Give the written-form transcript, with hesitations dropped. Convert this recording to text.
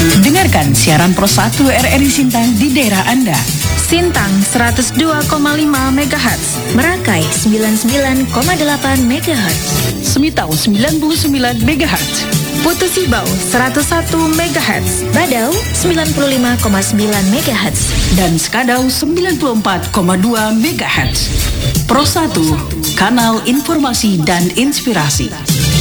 Dengarkan siaran Pro 1 RRI Sintang di daerah Anda. Sintang 102,5 MHz, Merakai 99,8 MHz, Semitau 99 MHz, Putu Sibau 101 MHz, Badau 95,9 MHz, dan Skadau 94,2 MHz. Pro 1, kanal informasi dan inspirasi.